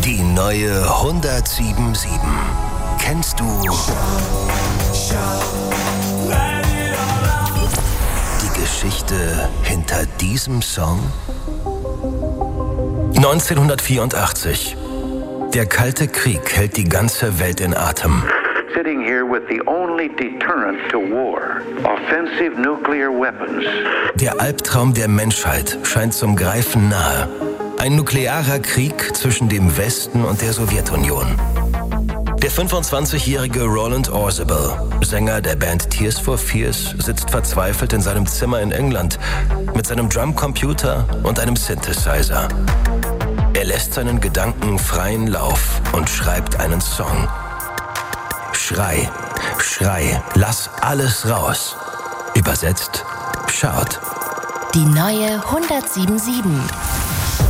Die neue 107.7. Kennst du die Geschichte hinter diesem Song? 1984. Der Kalte Krieg hält die ganze Welt in Atem. Sitting here with the only deterrent to war, offensive nuclear weapons. Der Albtraum der Menschheit scheint zum Greifen nahe. Ein nuklearer Krieg zwischen dem Westen und der Sowjetunion. Der 25-jährige Roland Orzabal, Sänger der Band Tears for Fears, sitzt verzweifelt in seinem Zimmer in England mit seinem Drumcomputer und einem Synthesizer. Er lässt seinen Gedanken freien Lauf und schreibt einen Song. Schrei, schrei, lass alles raus. Übersetzt, schaut. Die neue 107.7.